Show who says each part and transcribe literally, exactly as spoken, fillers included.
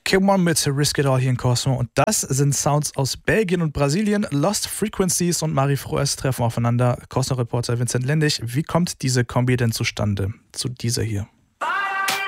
Speaker 1: Come On mit Risk It All hier in Cosmo. Und das sind Sounds aus Belgien und Brasilien. Lost Frequencies und Marie Froes treffen aufeinander. Cosmo-Reporter Vincent Lendig. Wie kommt diese Kombi denn zustande? Zu dieser hier.